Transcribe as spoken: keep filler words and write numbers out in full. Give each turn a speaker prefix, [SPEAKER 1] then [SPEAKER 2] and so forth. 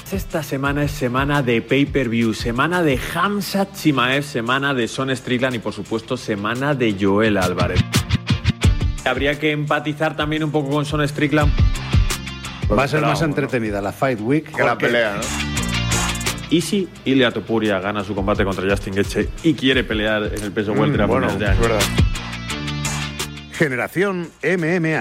[SPEAKER 1] Esta semana es semana de pay-per-view, semana de Khamzat Chimaev, semana de Sean Strickland y por supuesto semana de Joel Álvarez. Habría que empatizar también un poco con Sean Strickland.
[SPEAKER 2] Va a ser más entretenida la Fight Week
[SPEAKER 3] que la pelea, ¿no?
[SPEAKER 1] Y si Ilia Topuria gana su combate contra Justin Gaethje y quiere pelear en el peso welter
[SPEAKER 3] mm,
[SPEAKER 1] a
[SPEAKER 3] bueno,
[SPEAKER 1] finales de año.
[SPEAKER 3] Es verdad.
[SPEAKER 2] Generación M M A.